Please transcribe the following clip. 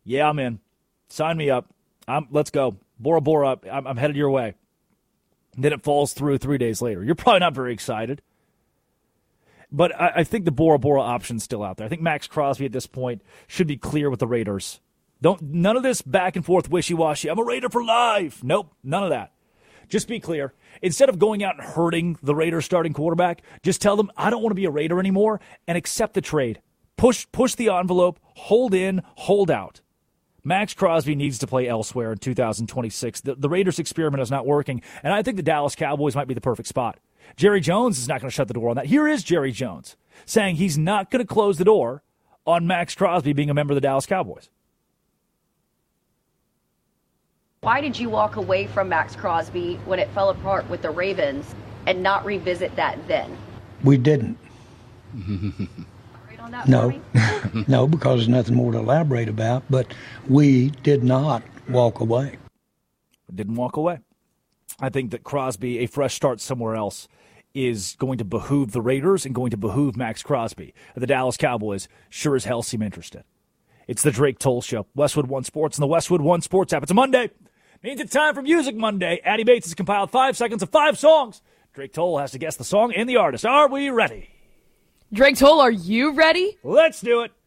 Yeah, I'm in. Sign me up. Let's go. Bora Bora, I'm headed your way. Then it falls through 3 days later. You're probably not very excited. But I think the Bora Bora option's still out there. I think Max Crosby at this point should be clear with the Raiders. None of this back and forth wishy-washy. I'm a Raider for life. Nope, none of that. Just be clear. Instead of going out and hurting the Raiders starting quarterback, just tell them, I don't want to be a Raider anymore, and accept the trade. Push the envelope, hold in, hold out. Max Crosby needs to play elsewhere in 2026. The Raiders experiment is not working, and I think the Dallas Cowboys might be the perfect spot. Jerry Jones is not going to shut the door on that. Here is Jerry Jones saying he's not going to close the door on Max Crosby being a member of the Dallas Cowboys. Why did you walk away from Max Crosby when it fell apart with the Ravens and not revisit that then? We didn't. On that No, no, because there's nothing more to elaborate about, but we did not walk away. Didn't walk away. I think that Crosby, a fresh start somewhere else, is going to behoove the Raiders and going to behoove Max Crosby. The Dallas Cowboys sure as hell seem interested. It's the Drake Toll Show, Westwood One Sports, and the Westwood One Sports app. It's a Monday. Means it's time for Music Monday. Addie Bates has compiled 5 seconds of 5 songs. Drake Toll has to guess the song and the artist. Are we ready? Drake Toll, are you ready? Let's do it.